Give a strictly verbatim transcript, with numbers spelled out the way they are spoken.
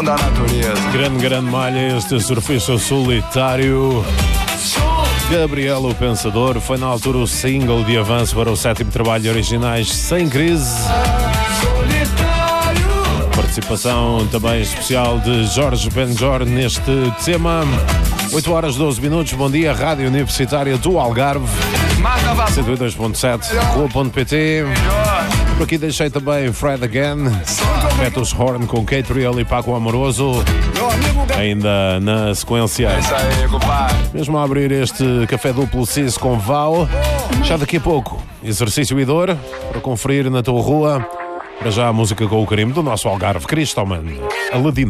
mão da natureza. Grande, grande malha, este surfista solitário. Gabriel o Pensador foi na altura o single de avanço para o sétimo trabalho de originais Sem Crise. Participação também especial de Jorge Benjor neste tema. oito horas e doze minutos, bom dia, Rádio Universitária do Algarve, cento e dois ponto sete, rua ponto pt. Por aqui deixei também Fred Again, Petrus Horn com Catriel e Paco Amoroso, ainda na sequência. Mesmo a abrir este café duplo Cis com Val, já daqui a pouco, exercício e dor, para conferir na tua rua. Para já a música com o carimbo do nosso Algarve, Cristoman, Aladino.